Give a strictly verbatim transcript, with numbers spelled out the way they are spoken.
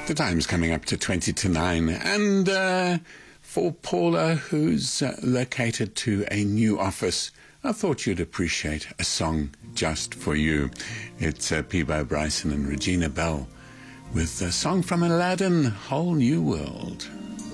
The time's coming up to twenty to nine, and uh, for Paula, who's uh, located to a new office, I thought you'd appreciate a song just for you. It's uh, Peabo Bryson and Regina Bell with a song from Aladdin, Whole New World.